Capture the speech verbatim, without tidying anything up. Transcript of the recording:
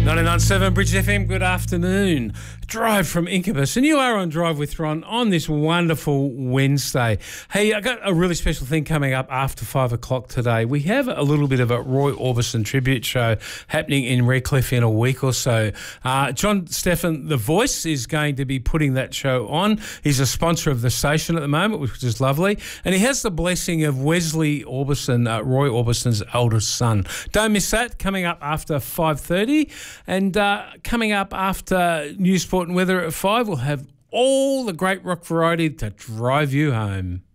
ninety-nine point seven Bridge F M, good afternoon. Drive from Incubus, and you are on Drive with Ron on this wonderful Wednesday. Hey, I got a really special thing coming up after five o'clock today. We have a little bit of a Roy Orbison tribute show happening in Redcliffe in a week or so. Uh, John Stephan, The Voice, is going to be putting that show on. He's a sponsor of the station at the moment, which is lovely, and he has the blessing of Wesley Orbison, uh, Roy Orbison's eldest son. Don't miss that, coming up after five thirty. And uh, coming up after News, Sport and Weather at five, we'll have all the great rock variety to drive you home.